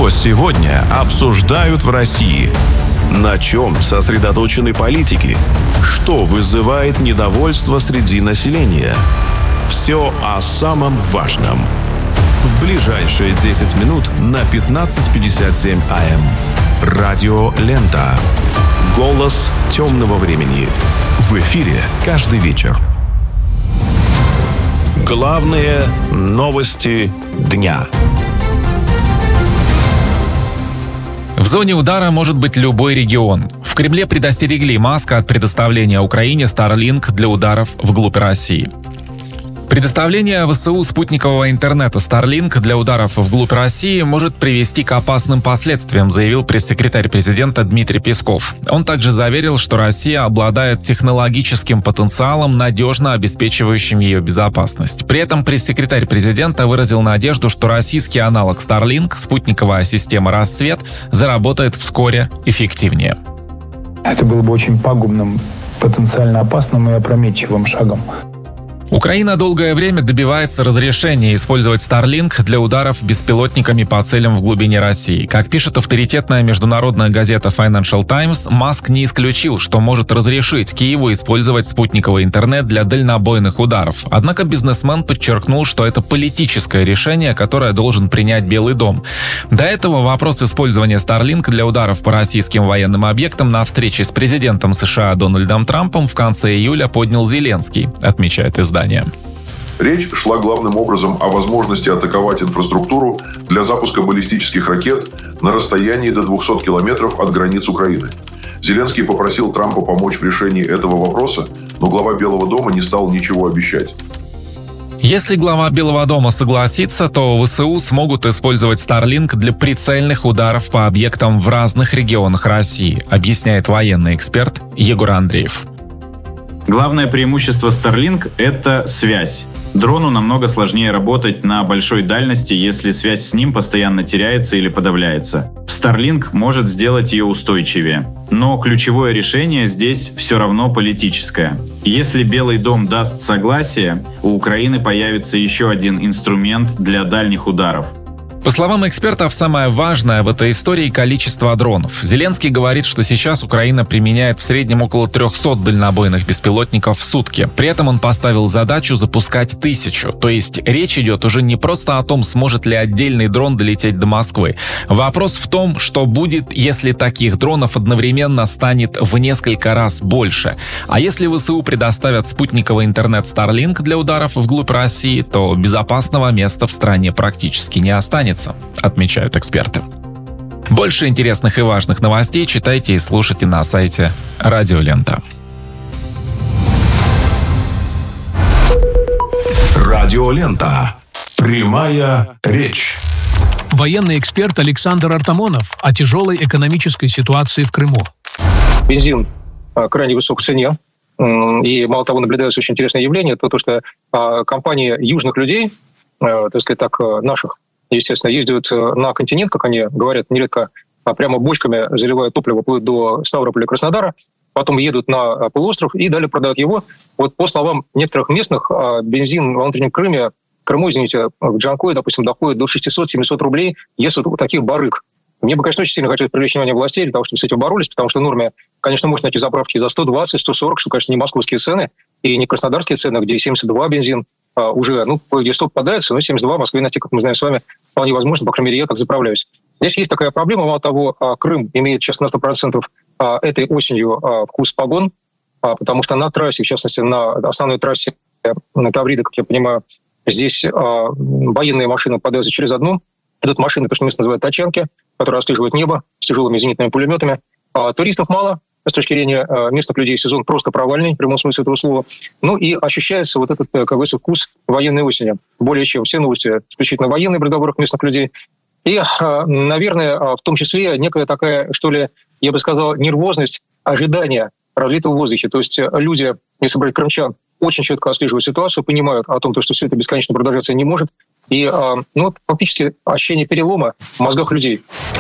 Что сегодня обсуждают в России? На чем сосредоточены политики? Что вызывает недовольство среди населения? Все о самом важном. В ближайшие 10 минут на 15:57 АМ. Радио Лента. Голос темного времени. В эфире каждый вечер. Главные новости дня. В зоне удара может быть любой регион. В Кремле предостерегли Маска от предоставления Украине Starlink для ударов вглубь России. Предоставление ВСУ спутникового интернета Starlink для ударов вглубь России может привести к опасным последствиям, заявил пресс-секретарь президента Дмитрий Песков. Он также заверил, что Россия обладает технологическим потенциалом, надежно обеспечивающим ее безопасность. При этом пресс-секретарь президента выразил надежду, что российский аналог Starlink, спутниковая система «Рассвет», заработает вскоре эффективнее. Это было бы очень пагубным, потенциально опасным и опрометчивым шагом. Украина долгое время добивается разрешения использовать Starlink для ударов беспилотниками по целям в глубине России. Как пишет авторитетная международная газета Financial Times, Маск не исключил, что может разрешить Киеву использовать спутниковый интернет для дальнобойных ударов. Однако бизнесмен подчеркнул, что это политическое решение, которое должен принять Белый дом. До этого вопрос использования Starlink для ударов по российским военным объектам на встрече с президентом США Дональдом Трампом в конце июля поднял Зеленский, отмечает издание. Речь шла главным образом о возможности атаковать инфраструктуру для запуска баллистических ракет на расстоянии до 200 километров от границ Украины. Зеленский попросил Трампа помочь в решении этого вопроса, но глава Белого дома не стал ничего обещать. Если глава Белого дома согласится, то ВСУ смогут использовать Starlink для прицельных ударов по объектам в разных регионах России, объясняет военный эксперт Егор Андреев. Главное преимущество Starlink – это связь. Дрону намного сложнее работать на большой дальности, если связь с ним постоянно теряется или подавляется. Starlink может сделать ее устойчивее. Но ключевое решение здесь все равно политическое. Если Белый дом даст согласие, у Украины появится еще один инструмент для дальних ударов. По словам экспертов, самое важное в этой истории – количество дронов. Зеленский говорит, что сейчас Украина применяет в среднем около 300 дальнобойных беспилотников в сутки. При этом он поставил задачу запускать 1000. То есть речь идет уже не просто о том, сможет ли отдельный дрон долететь до Москвы. Вопрос в том, что будет, если таких дронов одновременно станет в несколько раз больше. А если ВСУ предоставят спутниковый интернет Starlink для ударов вглубь России, то безопасного места в стране практически не останется, отмечают эксперты. Больше интересных и важных новостей читайте и слушайте на сайте Радио Лента. Радио Лента. Прямая речь. Военный эксперт Александр Артамонов о тяжелой экономической ситуации в Крыму. Бензин крайне высок в цене. И, мало того, наблюдается очень интересное явление, то, что компании южных людей, наших, естественно, ездят на континент, как они говорят, нередко прямо бочками заливают топливо вплоть до Ставрополя и Краснодара, потом едут на полуостров и далее продают его. Вот по словам некоторых местных, бензин во внутреннем Крыму, в Джанкое, допустим, доходит до 600-700 рублей, если вот таких барыг. Мне бы, конечно, очень сильно хотелось привлечь внимание властей для того, чтобы с этим боролись, потому что в норме, конечно, можно найти заправки за 120, 140, что, конечно, не московские цены и не краснодарские цены, где 72 бензин уже, кое-где 100 попадается, но 72 в Москве найти, как мы знаем с вами, вполне возможно, по крайней мере, я так заправляюсь. Здесь есть такая проблема, мало того, Крым имеет сейчас на 100% этой осенью вкус погон, потому что на трассе, в частности, на основной трассе Таврида, как я понимаю, здесь военные машины подаются через одну. Идут машины, то, что местно называют тачанки, которые отслеживают небо с тяжелыми зенитными пулеметами. Туристов мало. С точки зрения местных людей сезон просто провальный, в прямом смысле этого слова. И ощущается вот этот, как говорится, вкус военной осени. Более чем все новости исключительно военные в разговорах местных людей. И, наверное, в том числе некая такая, что ли, я бы сказал, нервозность ожидания разлитого в воздухе. То есть люди, если брать крымчан, очень четко отслеживают ситуацию, понимают о том, что все это бесконечно продолжаться не может. И фактически ощущение перелома в мозгах людей.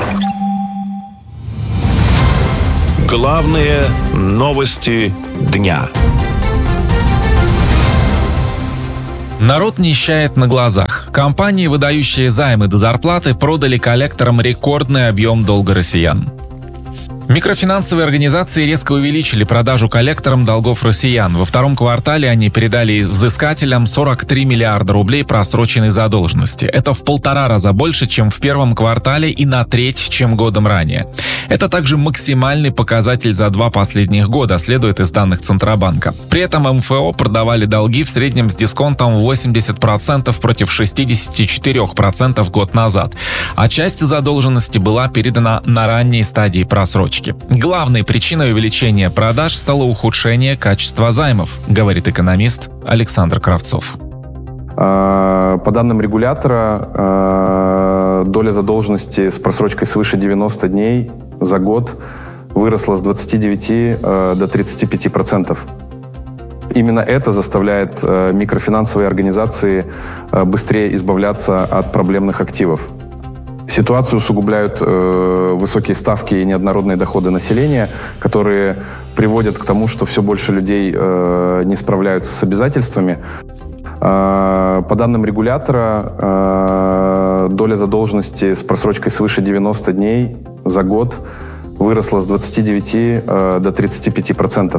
Главные новости дня. Народ нищает на глазах. Компании, выдающие займы до зарплаты, продали коллекторам рекордный объем долга россиян. Микрофинансовые организации резко увеличили продажу коллекторам долгов россиян. Во втором квартале они передали взыскателям 43 миллиарда рублей просроченной задолженности. Это в 1,5 раза больше, чем в первом квартале и на треть, чем годом ранее. Это также максимальный показатель за 2 последних года, следует из данных Центробанка. При этом МФО продавали долги в среднем с дисконтом 80% против 64% год назад. А часть задолженности была передана на ранней стадии просрочки. Главной причиной увеличения продаж стало ухудшение качества займов, говорит экономист Александр Кравцов. По данным регулятора, доля задолженности с просрочкой свыше 90 дней за год выросла с 29 до 35%. Именно это заставляет микрофинансовые организации быстрее избавляться от проблемных активов. Ситуацию усугубляют высокие ставки и неоднородные доходы населения, которые приводят к тому, что все больше людей не справляются с обязательствами. По данным регулятора, доля задолженности с просрочкой свыше 90 дней за год выросла с 29 до 35%.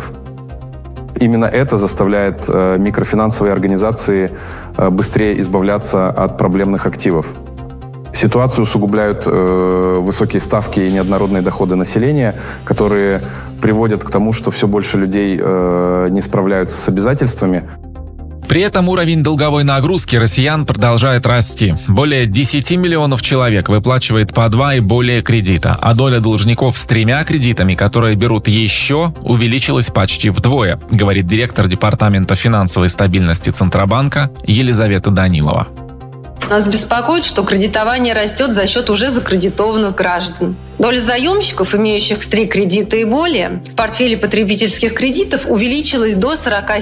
Именно это заставляет микрофинансовые организации быстрее избавляться от проблемных активов. Ситуацию усугубляют высокие ставки и неоднородные доходы населения, которые приводят к тому, что все больше людей не справляются с обязательствами. При этом уровень долговой нагрузки россиян продолжает расти. Более 10 миллионов человек выплачивает по 2 и более кредита, а доля должников с 3 кредитами, которые берут еще, увеличилась почти вдвое, говорит директор Департамента финансовой стабильности Центробанка Елизавета Данилова. Нас беспокоит, что кредитование растет за счет уже закредитованных граждан. Доля заемщиков, имеющих 3 кредита и более, в портфеле потребительских кредитов увеличилась до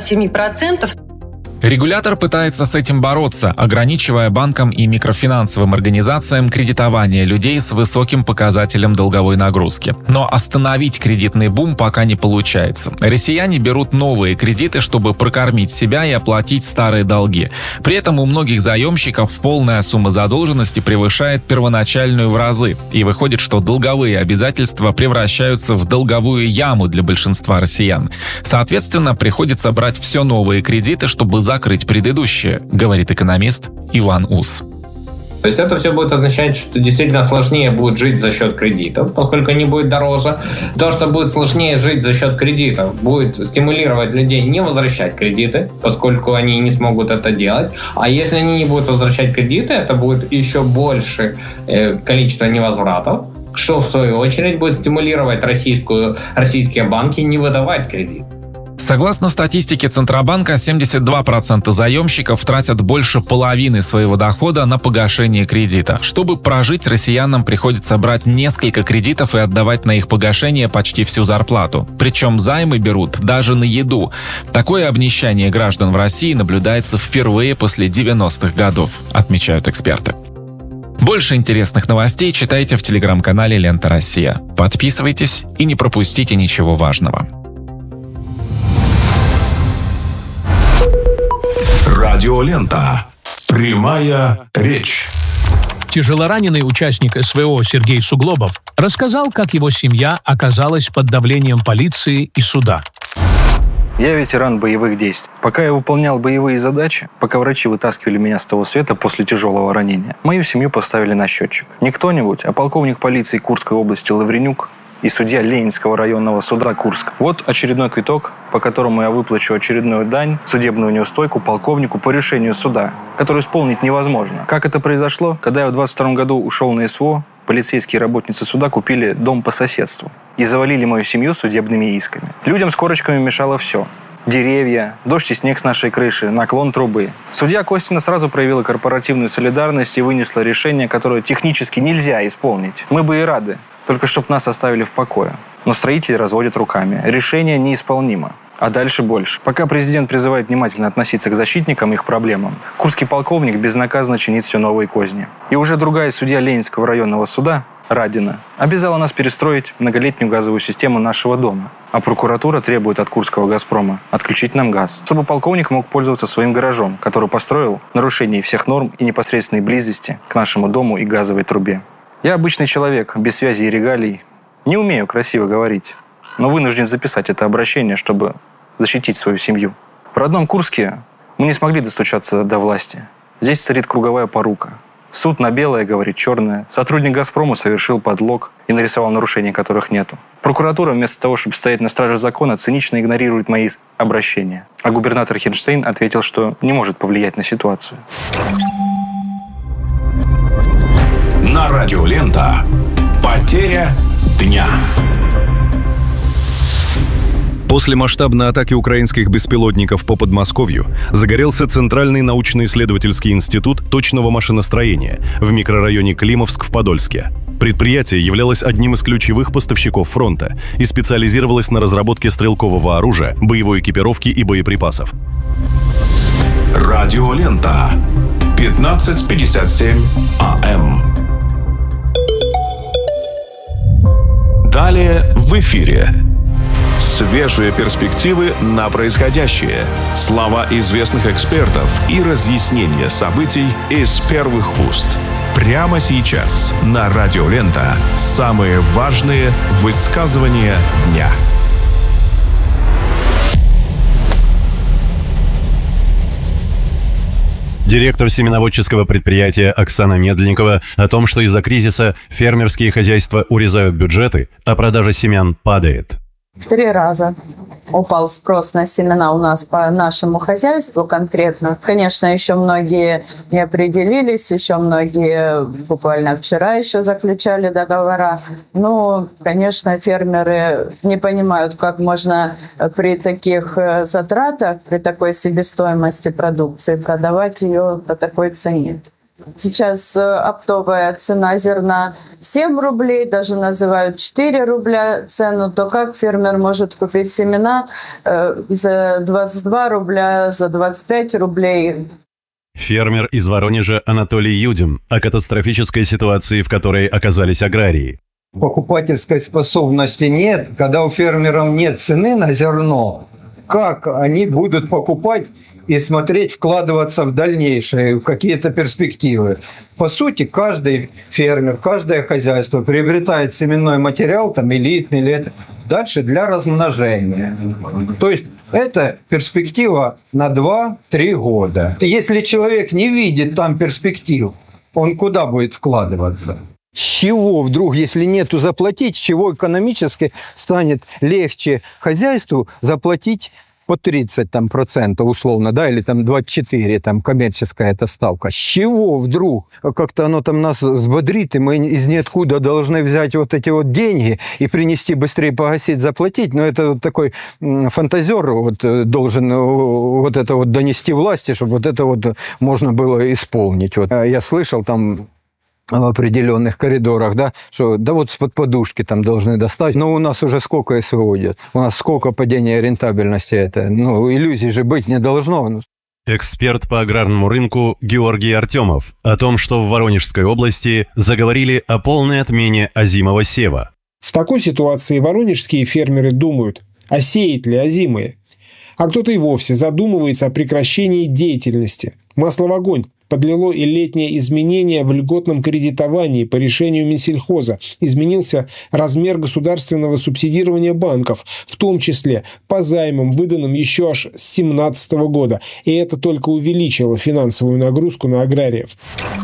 47%. Регулятор пытается с этим бороться, ограничивая банкам и микрофинансовым организациям кредитование людей с высоким показателем долговой нагрузки. Но остановить кредитный бум пока не получается. Россияне берут новые кредиты, чтобы прокормить себя и оплатить старые долги. При этом у многих заемщиков полная сумма задолженности превышает первоначальную в разы. И выходит, что долговые обязательства превращаются в долговую яму для большинства россиян. Соответственно, приходится брать все новые кредиты, чтобы закрыть предыдущие, говорит экономист Иван Ус. То есть это все будет означать, что действительно сложнее будет жить за счет кредитов, поскольку они будут дороже. То, что будет сложнее жить за счет кредитов, будет стимулировать людей не возвращать кредиты, поскольку они не смогут это делать. А если они не будут возвращать кредиты, это будет еще больше количество невозвратов, что в свою очередь будет стимулировать российские банки не выдавать кредит. Согласно статистике Центробанка, 72% заемщиков тратят больше половины своего дохода на погашение кредита. Чтобы прожить, россиянам приходится брать несколько кредитов и отдавать на их погашение почти всю зарплату. Причем займы берут даже на еду. Такое обнищание граждан в России наблюдается впервые после 90-х годов, отмечают эксперты. Больше интересных новостей читайте в телеграм-канале «Лента Россия». Подписывайтесь и не пропустите ничего важного. Радиолента. Прямая речь. Тяжелораненый участник СВО Сергей Суглобов рассказал, как его семья оказалась под давлением полиции и суда. Я ветеран боевых действий. Пока я выполнял боевые задачи, пока врачи вытаскивали меня с того света после тяжелого ранения, мою семью поставили на счетчик. Не кто-нибудь, а полковник полиции Курской области Лавренюк и судья Ленинского районного суда Курск. Вот очередной квиток, по которому я выплачу очередную дань, судебную неустойку полковнику по решению суда, которую исполнить невозможно. Как это произошло? Когда я в 22 году ушел на СВО, полицейские работницы суда купили дом по соседству и завалили мою семью судебными исками. Людям с корочками мешало все. Деревья, дождь и снег с нашей крыши, наклон трубы. Судья Костина сразу проявила корпоративную солидарность и вынесла решение, которое технически нельзя исполнить. Мы бы и рады, только чтоб нас оставили в покое. Но строители разводят руками. Решение неисполнимо. А дальше больше. Пока президент призывает внимательно относиться к защитникам и их проблемам, курский полковник безнаказанно чинит все новые козни. И уже другая судья Ленинского районного суда Радина обязала нас перестроить многолетнюю газовую систему нашего дома. А прокуратура требует от Курского «Газпрома» отключить нам газ, чтобы полковник мог пользоваться своим гаражом, который построил в нарушении всех норм и непосредственной близости к нашему дому и газовой трубе. Я обычный человек, без связи и регалий. Не умею красиво говорить, но вынужден записать это обращение, чтобы защитить свою семью. В родном Курске мы не смогли достучаться до власти. Здесь царит круговая порука. Суд на белое говорит черное. Сотрудник «Газпрома» совершил подлог и нарисовал нарушений, которых нету. Прокуратура вместо того, чтобы стоять на страже закона, цинично игнорирует мои обращения. А губернатор Хинштейн ответил, что не может повлиять на ситуацию. На радио «Лента» потеря дня. После масштабной атаки украинских беспилотников по Подмосковью загорелся Центральный научно-исследовательский институт точного машиностроения в микрорайоне Климовск в Подольске. Предприятие являлось одним из ключевых поставщиков фронта и специализировалось на разработке стрелкового оружия, боевой экипировки и боеприпасов. Радио «Лента». 15:57 АМ. Далее в эфире. Свежие перспективы на происходящее, слова известных экспертов и разъяснения событий из первых уст. Прямо сейчас на радио «Лента» самые важные высказывания дня. Директор семеноводческого предприятия Оксана Медленникова о том, что из-за кризиса фермерские хозяйства урезают бюджеты, а продажа семян падает. В 3 раза упал спрос на семена у нас по нашему хозяйству конкретно. Конечно, еще многие не определились, еще многие буквально вчера еще заключали договора. Но, конечно, фермеры не понимают, как можно при таких затратах, при такой себестоимости продукции продавать ее по такой цене. Сейчас оптовая цена зерна 7 рублей, даже называют 4 рубля цену, то как фермер может купить семена за 22 рубля, за 25 рублей? Фермер из Воронежа Анатолий Юдин о катастрофической ситуации, в которой оказались аграрии. Покупательской способности нет, когда у фермеров нет цены на зерно, как они будут покупать и смотреть, вкладываться в дальнейшее, в какие-то перспективы. По сути, каждый фермер, каждое хозяйство приобретает семенной материал, там, элитный или это, дальше для размножения. То есть это перспектива на 2-3 года. Если человек не видит там перспектив, он куда будет вкладываться? С чего вдруг, если нету заплатить, с чего экономически станет легче хозяйству заплатить по 30% условно, да, или там 24%, там коммерческая эта ставка. С чего вдруг? Как-то оно там нас взбодрит, и мы из ниоткуда должны взять вот эти вот деньги и принести быстрее, погасить, заплатить. Но это вот такой фантазер вот должен вот это вот донести власти, чтобы вот это вот можно было исполнить. Вот. Я слышал там в определенных коридорах, да, что да вот с-под подушки там должны достать. Но у нас уже сколько СВО идет, у нас сколько падения рентабельности, это, иллюзий же быть не должно. Эксперт по аграрному рынку Георгий Артемов о том, что в Воронежской области заговорили о полной отмене озимого сева. В такой ситуации воронежские фермеры думают, а сеять ли озимые? А кто-то и вовсе задумывается о прекращении деятельности. Масло в огонь подлило и летнее изменение в льготном кредитовании по решению Минсельхоза. Изменился размер государственного субсидирования банков, в том числе по займам, выданным еще аж с 2017 года. И это только увеличило финансовую нагрузку на аграриев.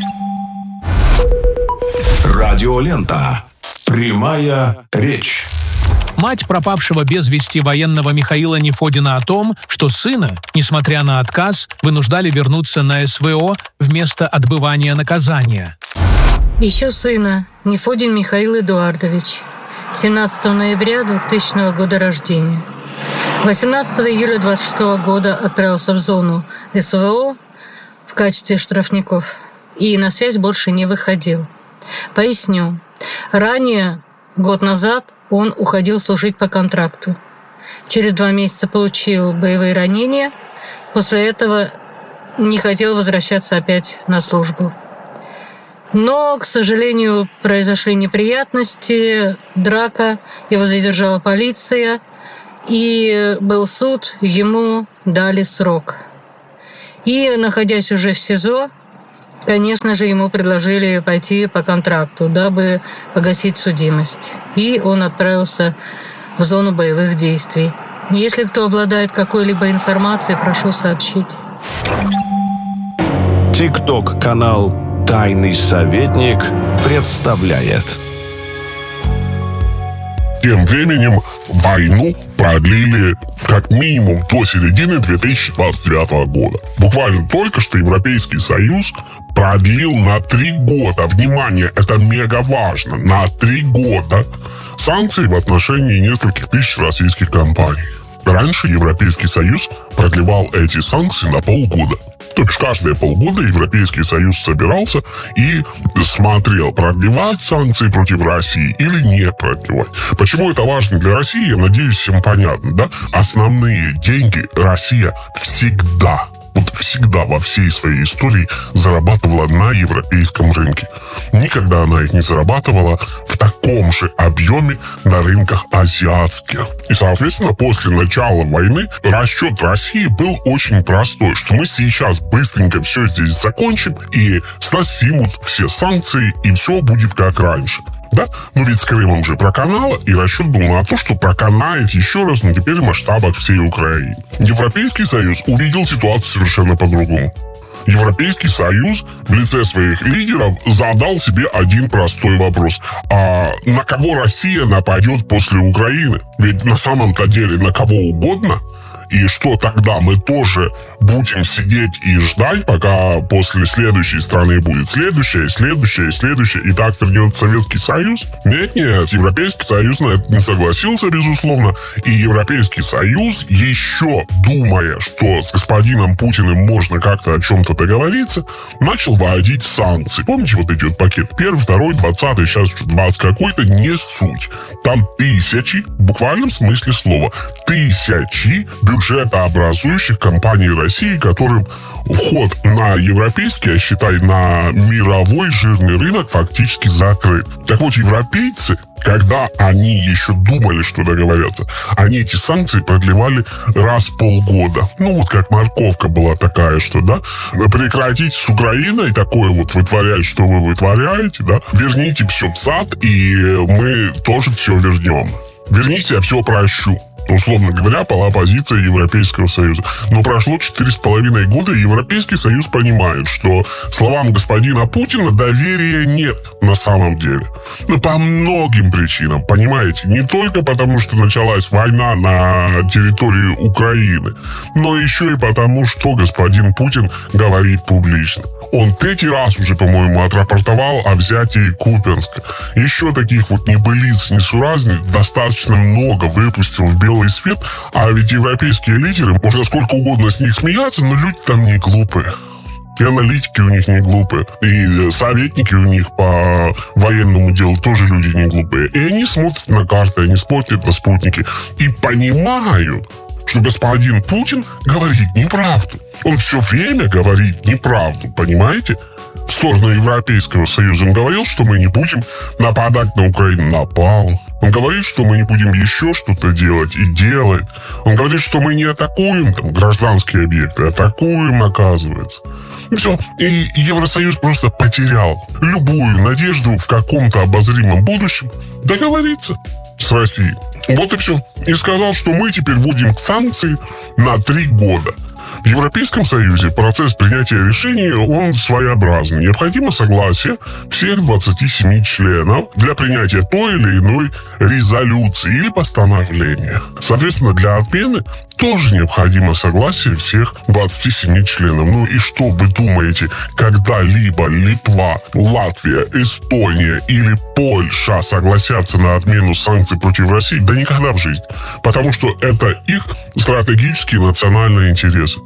Радио «Лента». Прямая речь. Мать пропавшего без вести военного Михаила Нефодина о том, что сына, несмотря на отказ, вынуждали вернуться на СВО вместо отбывания наказания. Еще сына, Нефодин Михаил Эдуардович, 17 ноября 2000 года рождения. 18 июля 26 года отправился в зону СВО в качестве штрафников и на связь больше не выходил. Поясню. Ранее, год назад, он уходил служить по контракту. Через 2 месяца получил боевые ранения. После этого не хотел возвращаться опять на службу. Но, к сожалению, произошли неприятности, драка, его задержала полиция, и был суд, ему дали срок. И, находясь уже в СИЗО, конечно же, ему предложили пойти по контракту, дабы погасить судимость. И он отправился в зону боевых действий. Если кто обладает какой-либо информацией, прошу сообщить. ТикТок-канал «Тайный советник» представляет. Тем временем войну продлили как минимум до середины 2029 года. Буквально только что Европейский Союз продлил на 3 года, внимание, это мега важно, на 3 года санкции в отношении нескольких тысяч российских компаний. Раньше Европейский Союз продлевал эти санкции на полгода. То бишь каждые полгода Европейский Союз собирался и смотрел, продлевать санкции против России или не продлевать. Почему это важно для России, я надеюсь, всем понятно, да? Основные деньги Россия всегда во всей своей истории зарабатывала на европейском рынке. Никогда она их не зарабатывала в таком же объеме на рынках азиатских. И, соответственно, после начала войны расчет России был очень простой, что мы сейчас быстренько все здесь закончим, и с нас снимут все санкции, и все будет как раньше. Да? Но ведь с Крымом же проканало, и расчет был на то, что проканает еще раз, но теперь в масштабах всей Украины. Европейский Союз увидел ситуацию совершенно по-другому. Европейский Союз в лице своих лидеров задал себе один простой вопрос. А на кого Россия нападет после Украины? Ведь на самом-то деле на кого угодно. И что тогда, мы тоже будем сидеть и ждать, пока после следующей страны будет следующая, и так вернется Советский Союз? Нет, Европейский Союз на это не согласился, безусловно. И Европейский Союз, еще думая, что с господином Путиным можно как-то о чем-то договориться, начал вводить санкции. Помните, вот идет пакет 1, 2, 20, сейчас 20 какой-то, не суть. Там тысячи, в буквальном смысле слова, тысячи бюджетообразующих компаний России, которым вход на европейский, а считай, на мировой жирный рынок фактически закрыт. Так вот, европейцы, когда они еще думали, что договорятся, они эти санкции продлевали раз в полгода. Ну, вот как морковка была такая, что, да, прекратите с Украиной такое вот вытворять, что вы вытворяете, да, верните все в сад, и мы тоже все вернем. Верните, я все прощу. Условно говоря, была позиция Европейского Союза. Но прошло 4,5 года, и Европейский Союз понимает, что словам господина Путина доверия нет на самом деле. Ну, по многим причинам, понимаете? Не только потому, что началась война на территории Украины, но еще и потому, что господин Путин говорит публично. Он 3 раз уже, по-моему, отрапортовал о взятии Купянска. Еще таких вот небылиц, несуразниц достаточно много выпустил в белый свет, а ведь европейские лидеры, можно сколько угодно с них смеяться, но люди там не глупые. И аналитики у них не глупые, и советники у них по военному делу тоже люди не глупые. И они смотрят на карты, они смотрят на спутники и понимают, что господин Путин говорит неправду. Он все время говорит неправду, понимаете? В сторону Европейского Союза он говорил, что мы не будем нападать на Украину. Напал. Он говорит, что мы не будем еще что-то делать, и делает. Он говорит, что мы не атакуем там гражданские объекты, атакуем, оказывается. И все. И Евросоюз просто потерял любую надежду в каком-то обозримом будущем договориться с Россией. Вот и все. И сказал, что мы теперь вводим санкции на 3 года. В Европейском Союзе процесс принятия решений, он своеобразный. Необходимо согласие всех 27 членов для принятия той или иной резолюции или постановления. Соответственно, для отмены тоже необходимо согласие всех 27 членов. Ну и что вы думаете, когда-либо Литва, Латвия, Эстония или Польша согласятся на отмену санкций против России? Да никогда в жизни. Потому что это их стратегические национальные интересы.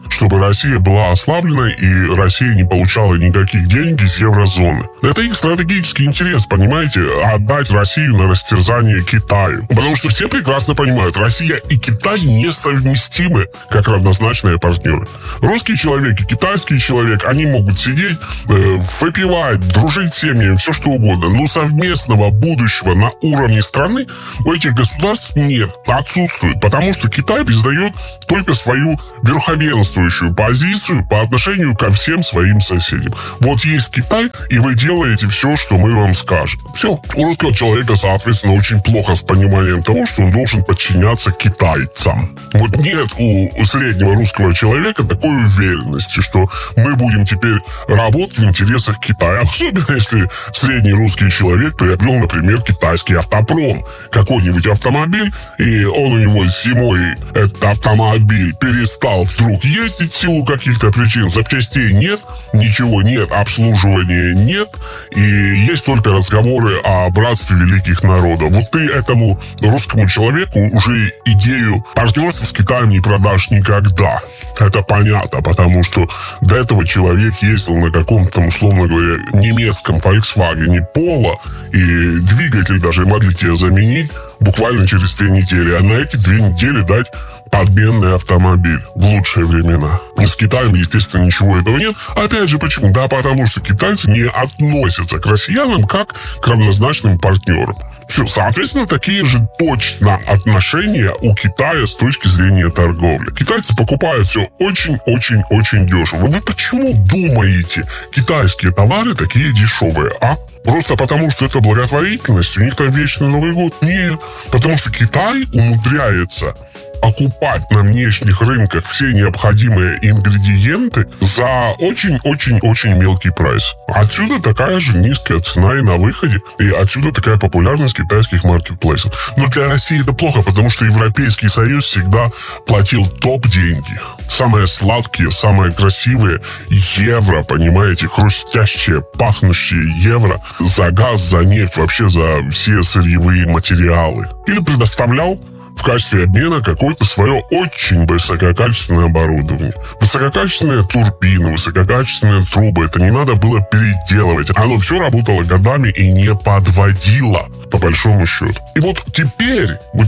чтобы Россия была ослаблена и Россия не получала никаких денег из еврозоны. Это их стратегический интерес, понимаете, отдать Россию на растерзание Китаю. Потому что все прекрасно понимают, Россия и Китай несовместимы как равнозначные партнеры. Русский человек и китайский человек, они могут сидеть, выпивать, дружить с семьями, все что угодно. Но совместного будущего на уровне страны у этих государств нет, отсутствует. Потому что Китай признает только свою верховенствующую позицию по отношению ко всем своим соседям. Вот есть Китай, и вы делаете все, что мы вам скажем. Все. У русского человека, соответственно, очень плохо с пониманием того, что он должен подчиняться китайцам. Вот нет у среднего русского человека такой уверенности, что мы будем теперь работать в интересах Китая. Особенно, если средний русский человек приобрел, например, китайский автопром. Какой-нибудь автомобиль, и он у него зимой, этот автомобиль, перестал вдруг ездить в силу каких-то причин. Запчастей нет, ничего нет, обслуживания нет, и есть только разговоры о братстве великих народов. Вот ты этому русскому человеку уже идею партнерства с Китаем не продашь никогда. Это понятно, потому что до этого человек ездил на каком-то, условно говоря, немецком Volkswagen Polo, и двигатель даже могли тебе заменить буквально через 2 недели. А на эти 2 недели дать подменный автомобиль в лучшие времена. С Китаем, естественно, ничего этого нет. Опять же, почему? Да, потому что китайцы не относятся к россиянам как к равнозначным партнерам. Все, соответственно, такие же точно отношения у Китая с точки зрения торговли. Китайцы покупают все очень-очень-очень дешево. Вы почему думаете, китайские товары такие дешевые, а? Просто потому, что это благотворительность, у них там вечный Новый год? Нет, потому что Китай умудряется окупать на внешних рынках все необходимые ингредиенты за очень-очень-очень мелкий прайс. Отсюда такая же низкая цена и на выходе, и отсюда такая популярность китайских маркетплейсов. Но для России это плохо, потому что Европейский Союз всегда платил топ-деньги. Самые сладкие, самые красивые евро, понимаете, хрустящие, пахнущие евро за газ, за нефть, вообще за все сырьевые материалы. Или предоставлял в качестве обмена какое-то свое очень высококачественное оборудование. Высококачественные турбины, высококачественные трубы. Это не надо было переделывать. Оно все работало годами и не подводило, по большому счету. И вот теперь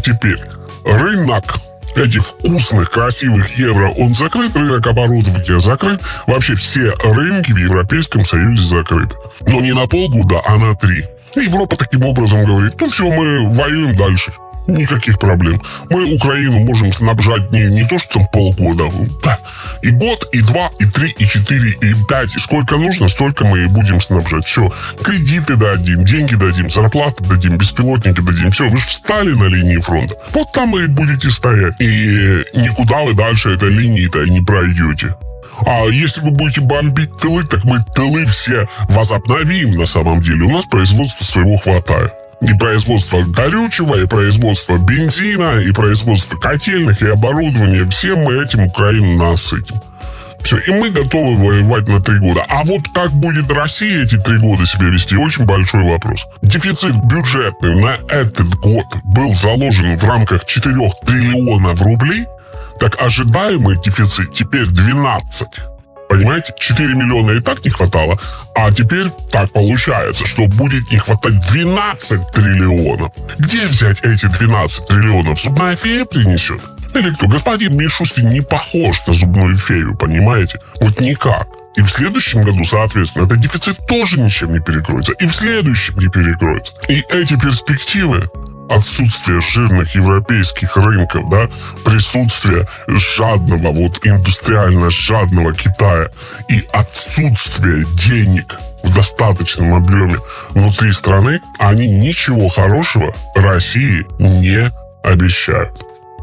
рынок этих вкусных, красивых евро, он закрыт, рынок оборудования закрыт. Вообще все рынки в Европейском Союзе закрыты. Но не на полгода, а на 3. Европа таким образом говорит, ну все, мы воюем дальше. Никаких проблем. Мы Украину можем снабжать не то, что там полгода. И год, и 2, и 3, и 4, и 5. И сколько нужно, столько мы и будем снабжать. Все. Кредиты дадим, деньги дадим, зарплаты дадим, беспилотники дадим. Все. Вы же встали на линии фронта. Вот там вы и будете стоять. И никуда вы дальше этой линии-то и не пройдете. А если вы будете бомбить тылы, так мы тылы все возобновим на самом деле. У нас производства своего хватает. И производство горючего, и производство бензина, и производство котельных, и оборудования. Всем мы этим Украину насытим. Все, и мы готовы воевать на 3 года. А вот как будет Россия эти 3 года себя вести, очень большой вопрос. Дефицит бюджетный на этот год был заложен в рамках 4 триллионов рублей. Так ожидаемый дефицит теперь 12. Понимаете, 4 миллиона и так не хватало, а теперь так получается, что будет не хватать 12 триллионов. Где взять эти 12 триллионов? Зубная фея принесет? Или кто? Господин Мишустин не похож на зубную фею, понимаете? Вот никак. И в следующем году, соответственно, этот дефицит тоже ничем не перекроется. И в следующем не перекроется. И эти перспективы, отсутствие жирных европейских рынков, да, присутствие жадного, индустриально жадного Китая и отсутствие денег в достаточном объеме внутри страны, они ничего хорошего России не обещают.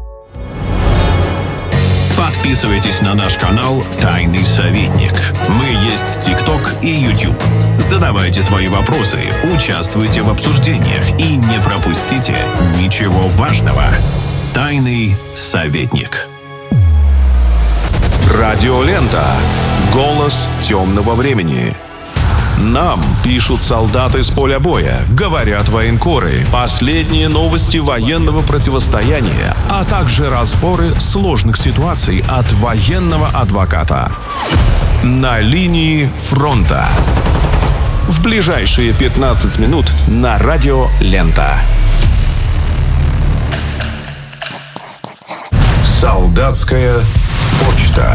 Подписывайтесь на наш канал «Тайный советник». Мы есть в ТикТок и YouTube. Задавайте свои вопросы, участвуйте в обсуждениях и не пропустите ничего важного. «Тайный советник». Радиолента. Голос темного времени. Нам пишут солдаты с поля боя, говорят военкоры, последние новости военного противостояния, а также разборы сложных ситуаций от военного адвоката. На линии фронта. В ближайшие 15 минут на радио «Лента». Солдатская почта.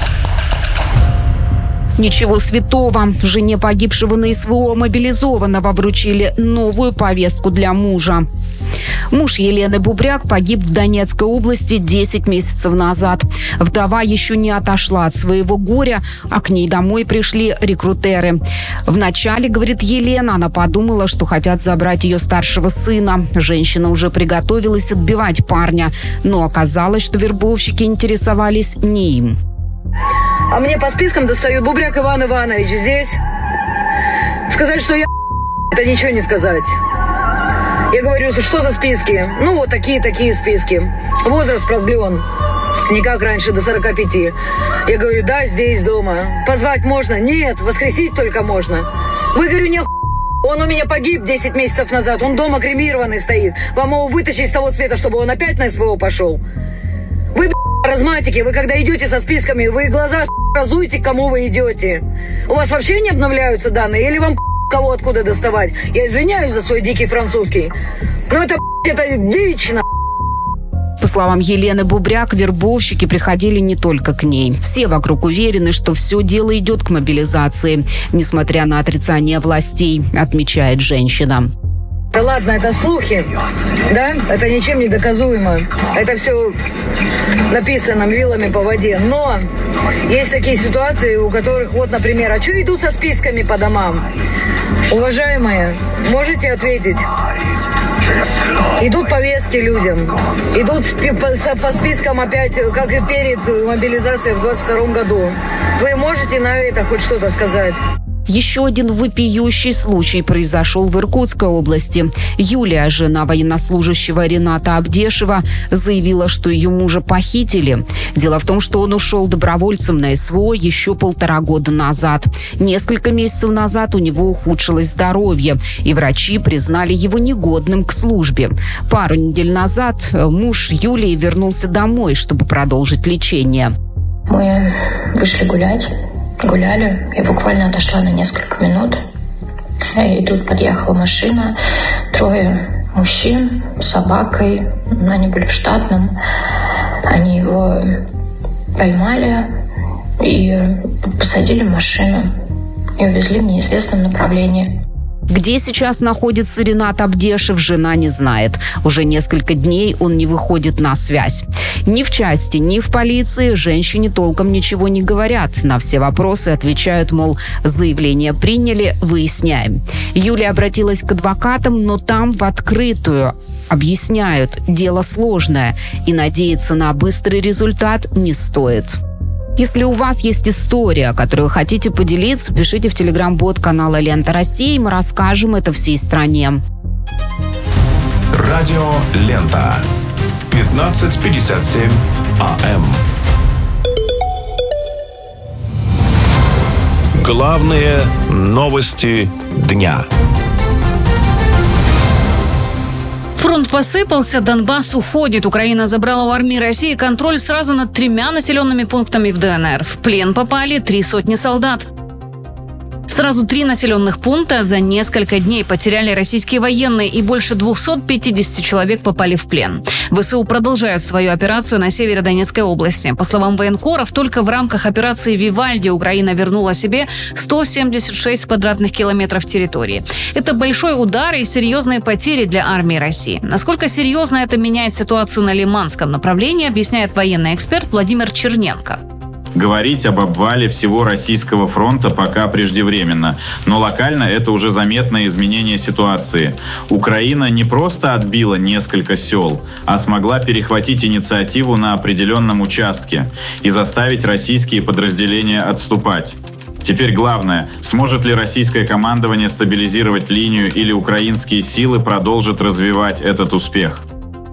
Ничего святого. Жене погибшего на СВО мобилизованного вручили новую повестку для мужа. Муж Елены Бубряк погиб в Донецкой области 10 месяцев назад. Вдова еще не отошла от своего горя, а к ней домой пришли рекрутеры. Вначале, говорит Елена, она подумала, что хотят забрать ее старшего сына. Женщина уже приготовилась отбивать парня, но оказалось, что вербовщики интересовались не им. А мне по спискам достают: Бубряк Иван Иванович здесь. Сказать, что я это ничего не сказать. Я говорю, что за списки? Ну, вот такие списки. Возраст продлен. Не как раньше, до 45. Я говорю, да, здесь, дома. Позвать можно? Нет, воскресить только можно. Вы, говорю, не он у меня погиб 10 месяцев назад. Он дома кремированный стоит. Вам его вытащить с того света, чтобы он опять на СВО пошел? Вы, разматики, вы когда идете со списками, вы глаза разуете, к кому вы идете. У вас вообще не обновляются данные? Или вам кого откуда доставать? Я извиняюсь за свой дикий французский. Но это девичья. По словам Елены Бубряк, вербовщики приходили не только к ней. Все вокруг уверены, что все дело идет к мобилизации, несмотря на отрицание властей, отмечает женщина. Да ладно, это слухи, да? Это ничем не доказуемо. Это все написано вилами по воде. Но есть такие ситуации, у которых, вот, например, а что идут со списками по домам? Уважаемые, можете ответить? Идут повестки людям. Идут по спискам опять, как и перед мобилизацией в 2022 году. Вы можете на это хоть что-то сказать? Еще один вопиющий случай произошел в Иркутской области. Юлия, жена военнослужащего Рената Абдешева, заявила, что ее мужа похитили. Дело в том, что он ушел добровольцем на СВО еще 1,5 года назад. Несколько месяцев назад у него ухудшилось здоровье, и врачи признали его негодным к службе. Пару недель назад муж Юлии вернулся домой, чтобы продолжить лечение. Мы вышли гуляли, я буквально отошла на несколько минут, и тут подъехала машина, 3 мужчин с собакой, они были в штатном, они его поймали и посадили в машину и увезли в неизвестном направлении. Где сейчас находится Ренат Абдешев, жена не знает. Уже несколько дней он не выходит на связь. Ни в части, ни в полиции женщине толком ничего не говорят. На все вопросы отвечают, мол, заявление приняли, выясняем. Юлия обратилась к адвокатам, но там в открытую объясняют, дело сложное, и надеяться на быстрый результат не стоит. Если у вас есть история, которую хотите поделиться, пишите в телеграм-бот канала «Лента России», мы расскажем это всей стране. Радио «Лента». 15:57 АМ. Главные новости дня. Фронт посыпался, Донбасс уходит. Украина забрала у армии России контроль сразу над 3 населенными пунктами в ДНР. В плен попали 300 солдат. Сразу 3 населенных пункта за несколько дней потеряли российские военные, и больше 250 человек попали в плен. ВСУ продолжают свою операцию на севере Донецкой области. По словам военкоров, только в рамках операции «Вивальди» Украина вернула себе 176 квадратных километров территории. Это большой удар и серьезные потери для армии России. Насколько серьезно это меняет ситуацию на Лиманском направлении, объясняет военный эксперт Владимир Черненко. Говорить об обвале всего российского фронта пока преждевременно, но локально это уже заметное изменение ситуации. Украина не просто отбила несколько сел, а смогла перехватить инициативу на определенном участке и заставить российские подразделения отступать. Теперь главное, сможет ли российское командование стабилизировать линию или украинские силы продолжат развивать этот успех?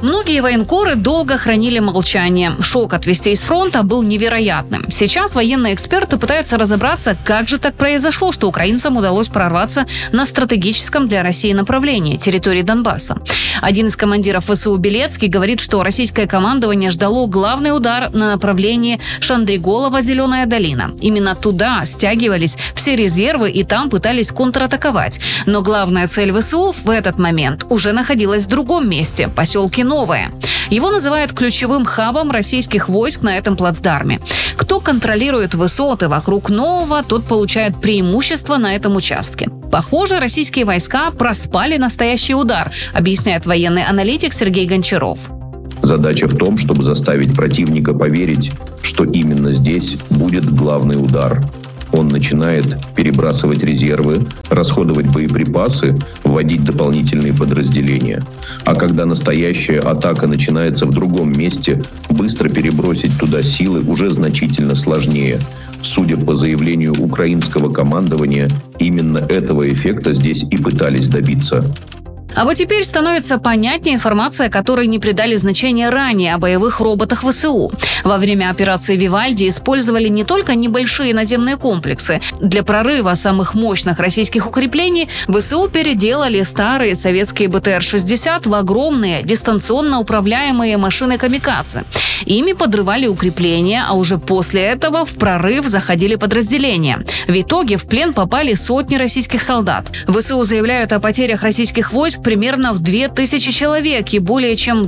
Многие военкоры долго хранили молчание. Шок от вестей с фронта был невероятным. Сейчас военные эксперты пытаются разобраться, как же так произошло, что украинцам удалось прорваться на стратегическом для России направлении – территории Донбасса. Один из командиров ВСУ Белецкий говорит, что российское командование ждало главный удар на направлении Шандриголова-Зеленая долина. Именно туда стягивались все резервы и там пытались контратаковать. Но главная цель ВСУ в этот момент уже находилась в другом месте – поселке Новое. Его называют ключевым хабом российских войск на этом плацдарме. Кто контролирует высоты вокруг Нового, тот получает преимущество на этом участке. Похоже, российские войска проспали настоящий удар, объясняет военный аналитик Сергей Гончаров. Задача в том, чтобы заставить противника поверить, что именно здесь будет главный удар. Он начинает перебрасывать резервы, расходовать боеприпасы, вводить дополнительные подразделения. А когда настоящая атака начинается в другом месте, быстро перебросить туда силы уже значительно сложнее. Судя по заявлению украинского командования, именно этого эффекта здесь и пытались добиться. А вот теперь становится понятнее информация, которой не придали значения ранее о боевых роботах ВСУ. Во время операции «Вивальди» использовали не только небольшие наземные комплексы. Для прорыва самых мощных российских укреплений ВСУ переделали старые советские БТР-60 в огромные дистанционно управляемые машины «Камикадзе». Ими подрывали укрепления, а уже после этого в прорыв заходили подразделения. В итоге в плен попали сотни российских солдат. ВСУ заявляют о потерях российских войск примерно в 2000 человек и более чем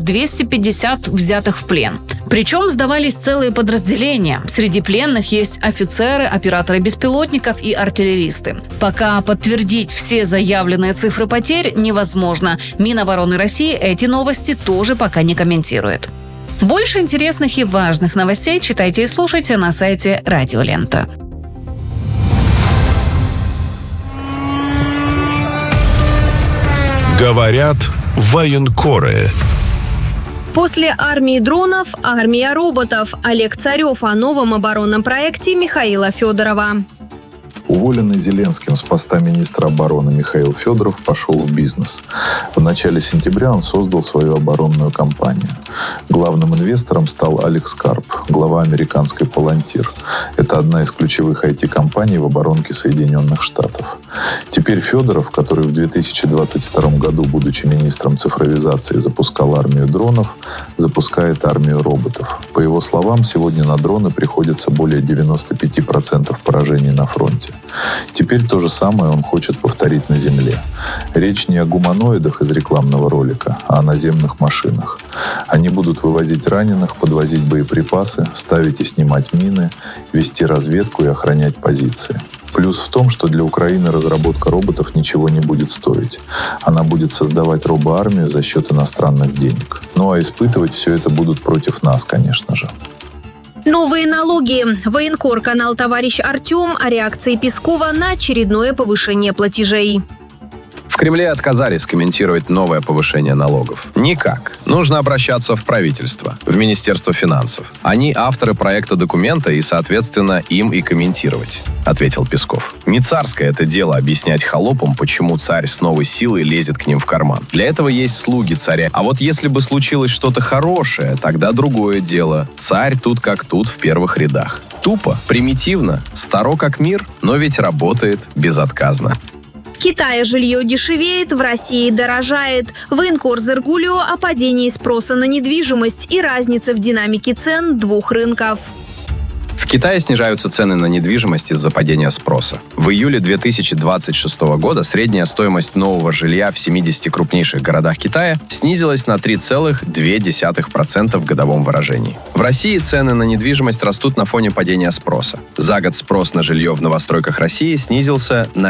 250 взятых в плен. Причем сдавались целые подразделения. Среди пленных есть офицеры, операторы беспилотников и артиллеристы. Пока подтвердить все заявленные цифры потерь невозможно. Минобороны России эти новости тоже пока не комментирует. Больше интересных и важных новостей читайте и слушайте на сайте Радио Лента. Говорят военкоры. После армии дронов – армия роботов. Олег Царев о новом оборонном проекте Михаила Федорова. Уволенный Зеленским с поста министра обороны Михаил Федоров пошел в бизнес. В начале сентября он создал свою оборонную компанию. Главным инвестором стал Алекс Карп, глава американской Palantir. Это одна из ключевых IT-компаний в оборонке Соединенных Штатов. Теперь Федоров, который в 2022 году, будучи министром цифровизации, запускал армию дронов, запускает армию роботов. По его словам, сегодня на дроны приходится более 95% поражений на фронте. Теперь то же самое он хочет повторить на земле. Речь не о гуманоидах из рекламного ролика, а о наземных машинах. Они будут вывозить раненых, подвозить боеприпасы, ставить и снимать мины, вести разведку и охранять позиции. Плюс в том, что для Украины разработка роботов ничего не будет стоить. Она будет создавать робоармию за счет иностранных денег. Ну а испытывать все это будут против нас, конечно же. Новые налоги. Военкор-канал «Товарищ Артем» о реакции Пескова на очередное повышение платежей. В Кремле отказались комментировать новое повышение налогов. Никак. Нужно обращаться в правительство, в Министерство финансов. Они авторы проекта документа и, соответственно, им и комментировать, ответил Песков. Не царское это дело объяснять холопам, почему царь с новой силой лезет к ним в карман. Для этого есть слуги царя. А вот если бы случилось что-то хорошее, тогда другое дело. Царь тут как тут в первых рядах. Тупо, примитивно, старо как мир, но ведь работает безотказно. В Китае жилье дешевеет, в России дорожает. Военкор Зергулио о падении спроса на недвижимость и разнице в динамике цен двух рынков. В Китае снижаются цены на недвижимость из-за падения спроса. В июле 2026 года средняя стоимость нового жилья в 70 крупнейших городах Китая снизилась на 3,2% в годовом выражении. В России цены на недвижимость растут на фоне падения спроса. За год спрос на жилье в новостройках России снизился на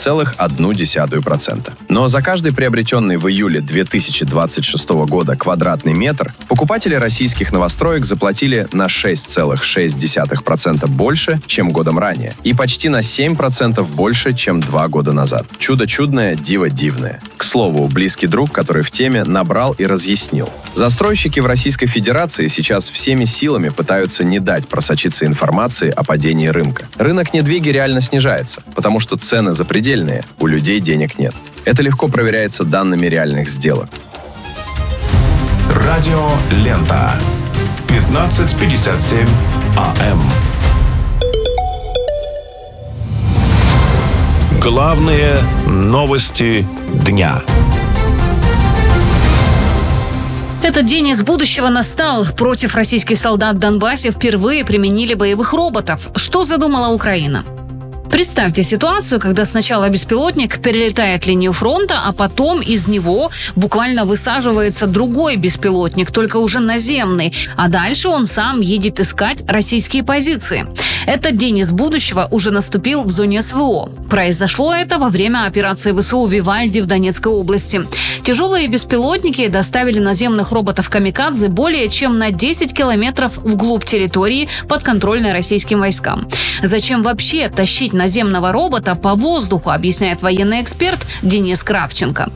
9,1%. Но за каждый приобретенный в июле 2026 года квадратный метр покупатели российских новостроек заплатили на 6,6% больше, чем годом ранее, и почти на 7% больше, чем 2 года назад. Чудо чудное, диво дивное. К слову, близкий друг, который в теме, набрал и разъяснил. Застройщики в Российской Федерации сейчас всеми силами пытаются не дать просочиться информации о падении рынка. Рынок недвиги реально снижается, потому что цены запредельные, у людей денег нет. Это легко проверяется данными реальных сделок. Радио Лента. 15:57 АМ. Главные новости дня. Этот день из будущего настал. Против российских солдат в Донбассе впервые применили боевых роботов. Что задумала Украина? Представьте ситуацию, когда сначала беспилотник перелетает линию фронта, а потом из него буквально высаживается другой беспилотник, только уже наземный, а дальше он сам едет искать российские позиции. Этот день из будущего уже наступил в зоне СВО. Произошло это во время операции ВСУ «Вивальди» в Донецкой области. Тяжелые беспилотники доставили наземных роботов-камикадзе более чем на 10 километров вглубь территории, подконтрольной российским войскам. Зачем вообще тащить наземного робота по воздуху, объясняет военный эксперт Денис Кравченко.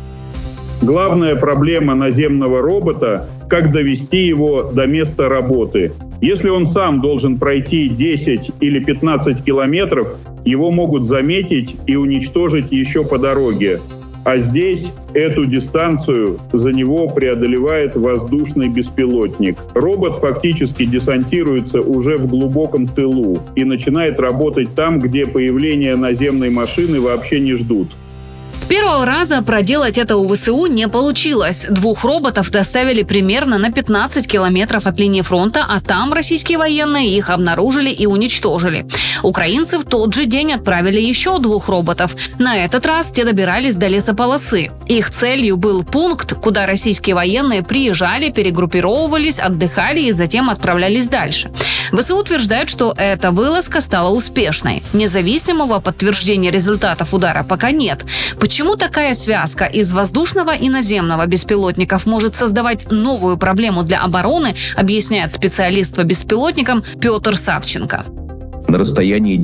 Главная проблема наземного робота – как довести его до места работы. Если он сам должен пройти 10 или 15 километров, его могут заметить и уничтожить еще по дороге. А здесь эту дистанцию за него преодолевает воздушный беспилотник. Робот фактически десантируется уже в глубоком тылу и начинает работать там, где появления наземной машины вообще не ждут. С первого раза проделать это у ВСУ не получилось. 2 роботов доставили примерно на 15 километров от линии фронта, а там российские военные их обнаружили и уничтожили. Украинцы в тот же день отправили еще 2 роботов. На этот раз те добирались до лесополосы. Их целью был пункт, куда российские военные приезжали, перегруппировывались, отдыхали и затем отправлялись дальше. ВСУ утверждают, что эта вылазка стала успешной. Независимого подтверждения результатов удара пока нет. Почему такая связка из воздушного и наземного беспилотников может создавать новую проблему для обороны, объясняет специалист по беспилотникам Петр Савченко. На расстоянии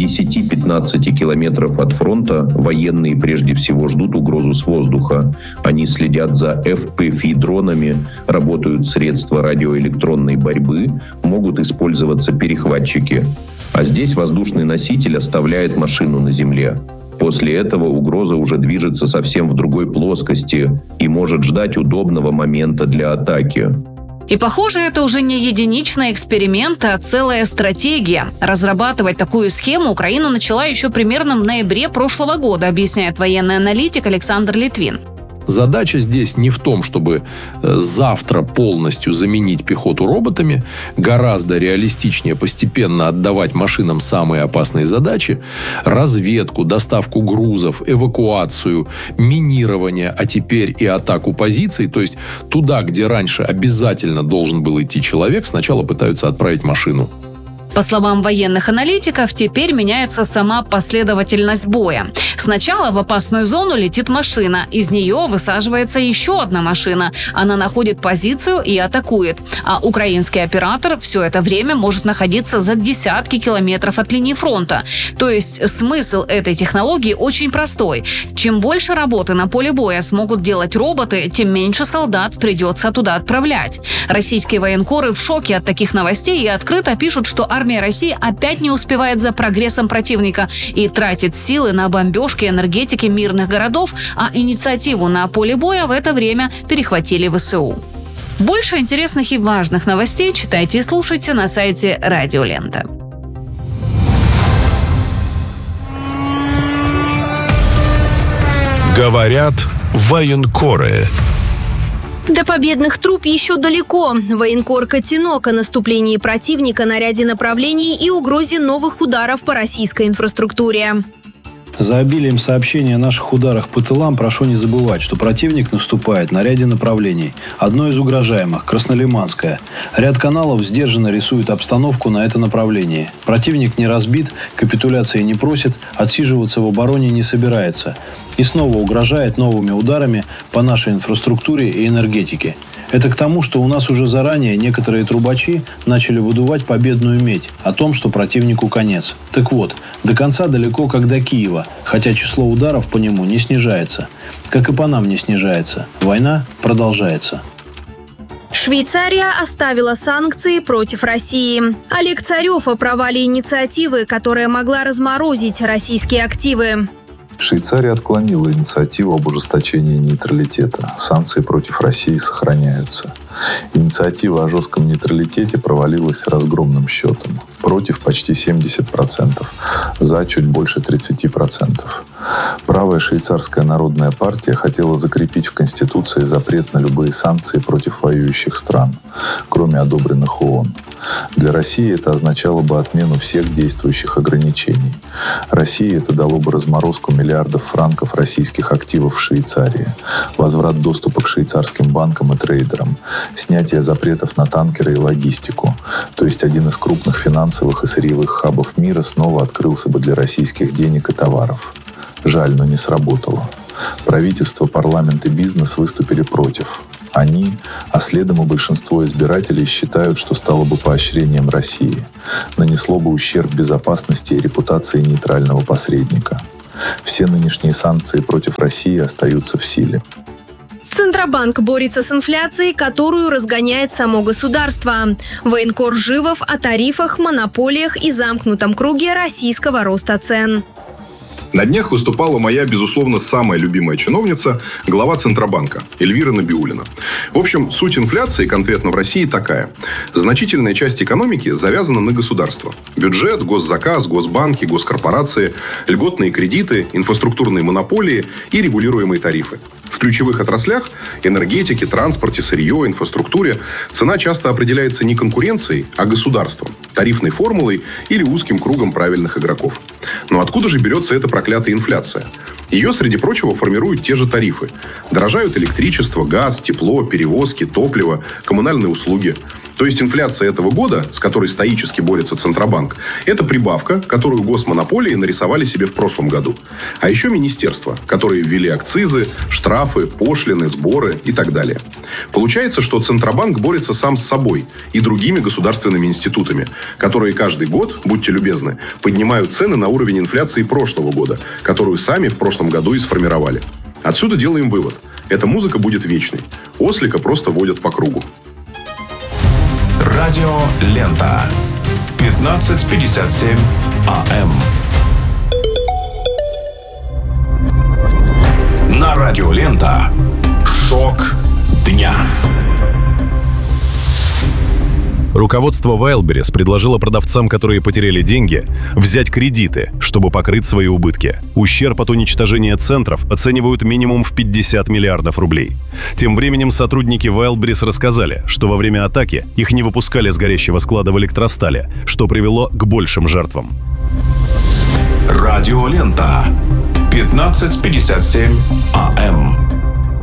10-15 километров от фронта военные прежде всего ждут угрозу с воздуха. Они следят за FPV-дронами, работают средства радиоэлектронной борьбы, могут использоваться перехватчики. А здесь воздушный носитель оставляет машину на земле. После этого угроза уже движется совсем в другой плоскости и может ждать удобного момента для атаки. И, похоже, это уже не единичный эксперимент, а целая стратегия. Разрабатывать такую схему Украина начала еще примерно в ноябре прошлого года, объясняет военный аналитик Александр Литвин. Задача здесь не в том, чтобы завтра полностью заменить пехоту роботами. Гораздо реалистичнее постепенно отдавать машинам самые опасные задачи. Разведку, доставку грузов, эвакуацию, минирование, а теперь и атаку позиций. То есть туда, где раньше обязательно должен был идти человек, сначала пытаются отправить машину. По словам военных аналитиков, теперь меняется сама последовательность боя. Сначала в опасную зону летит машина, из нее высаживается еще одна машина. Она находит позицию и атакует. А украинский оператор все это время может находиться за десятки километров от линии фронта. То есть смысл этой технологии очень простой. Чем больше работы на поле боя смогут делать роботы, тем меньше солдат придется туда отправлять. Российские военкоры в шоке от таких новостей и открыто пишут, что армия России опять не успевает за прогрессом противника и тратит силы на бомбежки энергетики мирных городов, а инициативу на поле боя в это время перехватили ВСУ. Больше интересных и важных новостей читайте и слушайте на сайте Радио Лента. Говорят военкоры. До победных труб еще далеко. Военкор Котенок о наступлении противника на ряде направлений и угрозе новых ударов по российской инфраструктуре. За обилием сообщений о наших ударах по тылам прошу не забывать, что противник наступает на ряде направлений. Одно из угрожаемых – Краснолиманское. Ряд каналов сдержанно рисует обстановку на это направление. Противник не разбит, капитуляции не просит, отсиживаться в обороне не собирается. И снова угрожает новыми ударами по нашей инфраструктуре и энергетике. Это к тому, что у нас уже заранее некоторые трубачи начали выдувать победную медь о том, что противнику конец. Так вот, до конца далеко, как до Киева, хотя число ударов по нему не снижается. Как и по нам не снижается. Война продолжается. Швейцария оставила санкции против России. Олег Царев о провале инициативы, которая могла разморозить российские активы. Швейцария отклонила инициативу об ужесточении нейтралитета. Санкции против России сохраняются. Инициатива о жестком нейтралитете провалилась с разгромным счетом. Против почти 70%, за чуть больше 30%. Правая швейцарская народная партия хотела закрепить в Конституции запрет на любые санкции против воюющих стран, кроме одобренных ООН. Для России это означало бы отмену всех действующих ограничений. России это дало бы разморозку миллиардов франков российских активов в Швейцарии, возврат доступа к швейцарским банкам и трейдерам, снятие запретов на танкеры и логистику. То есть один из крупных финансовых и сырьевых хабов мира снова открылся бы для российских денег и товаров. Жаль, но не сработало. Правительство, парламент и бизнес выступили против. Они, а следом и большинство избирателей, считают, что стало бы поощрением России, нанесло бы ущерб безопасности и репутации нейтрального посредника. Все нынешние санкции против России остаются в силе. Центробанк борется с инфляцией, которую разгоняет само государство. Военкор Живов о тарифах, монополиях и замкнутом круге российского роста цен. На днях выступала моя, безусловно, самая любимая чиновница, глава Центробанка, Эльвира Набиуллина. В общем, суть инфляции конкретно в России такая. Значительная часть экономики завязана на государство. Бюджет, госзаказ, госбанки, госкорпорации, льготные кредиты, инфраструктурные монополии и регулируемые тарифы. В ключевых отраслях – энергетике, транспорте, сырье, инфраструктуре – цена часто определяется не конкуренцией, а государством, тарифной формулой или узким кругом правильных игроков. Но откуда же берется эта проклятая инфляция? Ее, среди прочего, формируют те же тарифы. Дорожают электричество, газ, тепло, перевозки, топливо, коммунальные услуги. То есть инфляция этого года, с которой стоически борется Центробанк, это прибавка, которую госмонополии нарисовали себе в прошлом году. А еще министерства, которые ввели акцизы, штрафы, пошлины, сборы и так далее. Получается, что Центробанк борется сам с собой и другими государственными институтами, которые каждый год, будьте любезны, поднимают цены на уровень инфляции прошлого года, которую сами в прошлом году и сформировали. Отсюда делаем вывод. Эта музыка будет вечной. Ослика просто водят по кругу. Радио Лента. 15:57 АМ. На Радио Лента. Шок дня. Руководство Wildberries предложило продавцам, которые потеряли деньги, взять кредиты, чтобы покрыть свои убытки. Ущерб от уничтожения центров оценивают минимум в 50 миллиардов рублей. Тем временем сотрудники Wildberries рассказали, что во время атаки их не выпускали с горящего склада в Электростале, что привело к большим жертвам. Радио Лента. 15:57 АМ.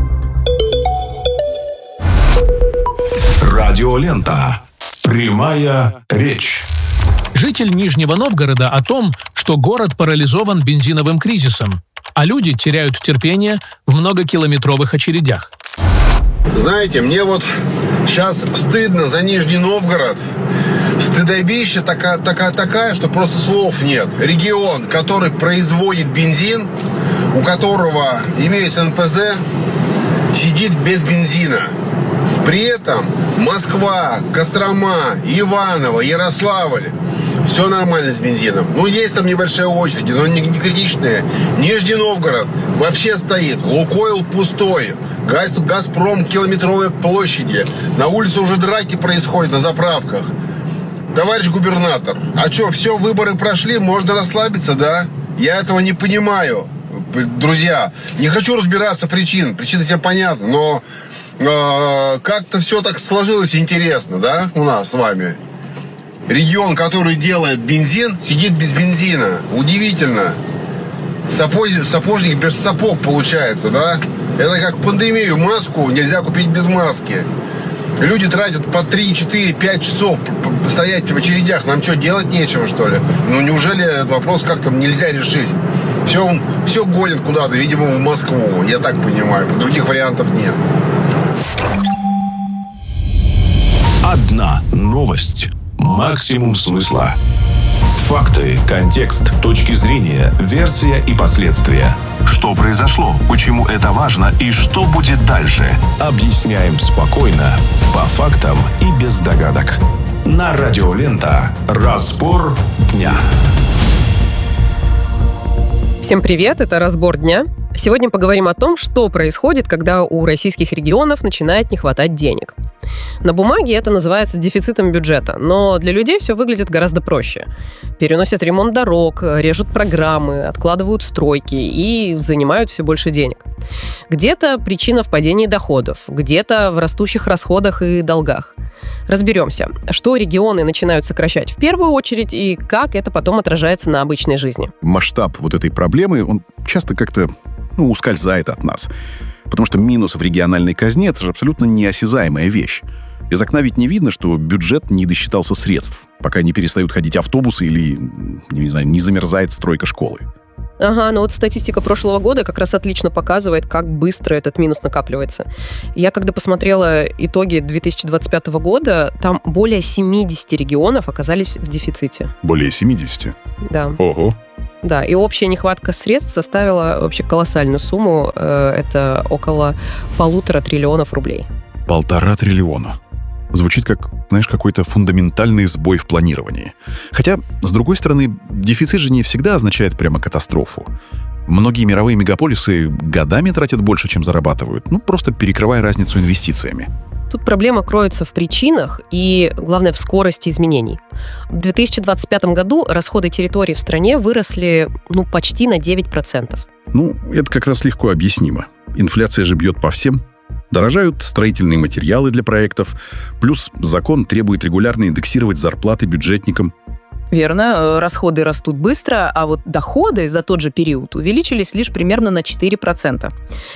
Радио Лента. Прямая речь. Житель Нижнего Новгорода о том, что город парализован бензиновым кризисом, а люди теряют терпение в многокилометровых очередях. Знаете, мне вот сейчас стыдно за Нижний Новгород. Стыдобища такая, что просто слов нет. Регион, который производит бензин, у которого имеется НПЗ, сидит без бензина. При этом Москва, Кострома, Иваново, Ярославль – все нормально с бензином. Ну, есть там небольшая очередь, но не критичная. Нижний Новгород вообще стоит. Лукойл пустой. Газпром километровой площади. На улице уже драки происходят на заправках. Товарищ губернатор, а что, все, выборы прошли, можно расслабиться, да? Я этого не понимаю, друзья. Не хочу разбираться причины всем понятны, но как-то все так сложилось интересно, да, у нас с вами. Регион, который делает бензин, сидит без бензина. Удивительно. Сапожник без сапог получается, да? Это как в пандемию, маску нельзя купить без маски. Люди тратят по 3, 4, 5 часов стоять в очередях. Нам что, делать нечего, что ли? Ну, неужели этот вопрос как-то нельзя решить? Все гонят куда-то, видимо, в Москву. Я так понимаю. Других вариантов нет. Одна новость. Максимум смысла. Факты, контекст, точки зрения, версия и последствия. Что произошло, почему это важно и что будет дальше. Объясняем спокойно, по фактам и без догадок. На Радио Лента. Разбор дня. Всем привет, это «Разбор дня». Сегодня поговорим о том, что происходит, когда у российских регионов начинает не хватать денег. На бумаге это называется дефицитом бюджета, но для людей все выглядит гораздо проще. Переносят ремонт дорог, режут программы, откладывают стройки и занимают все больше денег. Где-то причина в падении доходов, где-то в растущих расходах и долгах. Разберемся, что регионы начинают сокращать в первую очередь и как это потом отражается на обычной жизни. Масштаб вот этой проблемы, он часто как-то ускользает от нас. Потому что минус в региональной казне – это же абсолютно неосязаемая вещь. Из окна ведь не видно, что бюджет не досчитался средств, пока не перестают ходить автобусы или, не знаю, не замерзает стройка школы. Ага, но вот статистика прошлого года как раз отлично показывает, как быстро этот минус накапливается. Я когда посмотрела итоги 2025 года, там более 70 регионов оказались в дефиците. Более 70? Да. Ого. Да, и общая нехватка средств составила вообще колоссальную сумму. Это около 1,5 триллиона рублей. 1,5 триллиона. Звучит как, знаешь, какой-то фундаментальный сбой в планировании. Хотя, с другой стороны, дефицит же не всегда означает прямо катастрофу. Многие мировые мегаполисы годами тратят больше, чем зарабатывают, просто перекрывая разницу инвестициями. Тут проблема кроется в причинах и, главное, в скорости изменений. В 2025 году расходы территорий в стране выросли почти на 9%. Это как раз легко объяснимо. Инфляция же бьет по всем. Дорожают строительные материалы для проектов, плюс закон требует регулярно индексировать зарплаты бюджетникам. Верно, расходы растут быстро, а вот доходы за тот же период увеличились лишь примерно на 4%.